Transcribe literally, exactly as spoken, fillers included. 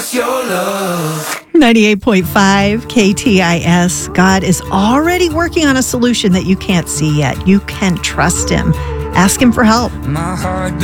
what's your love? ninety-eight point five K T I S. God is already working on a solution that you can't see yet. You can trust him. Ask him for help. My heart